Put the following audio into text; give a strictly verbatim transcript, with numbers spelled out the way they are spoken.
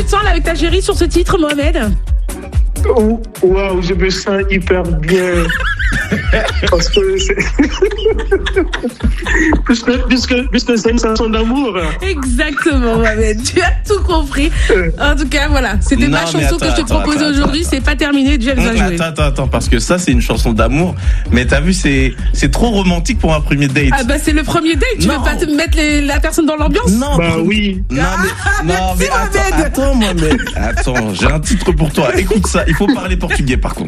te sens là avec ta chérie sur ce titre, Mohamed? Oh, waouh, je me sens hyper bien. Parce que c'est. puisque, puisque, puisque c'est une chanson d'amour. Exactement, Mohamed. Tu as tout compris. En tout cas, voilà. C'était ma chanson attends, que je te attends, propose attends, aujourd'hui. Attends, c'est pas terminé. James va jouer. Attends, attends, attends. Parce que ça, c'est une chanson d'amour. Mais t'as vu, c'est, c'est trop romantique pour un premier date. Ah, bah, c'est le premier date. Tu non. veux pas te mettre les, la personne dans l'ambiance? Non. Bah, oui. Non, mais, ah, non, mais attends, attends, Mohamed. Attends, j'ai un titre pour toi. Écoute ça. Il faut parler portugais, par contre.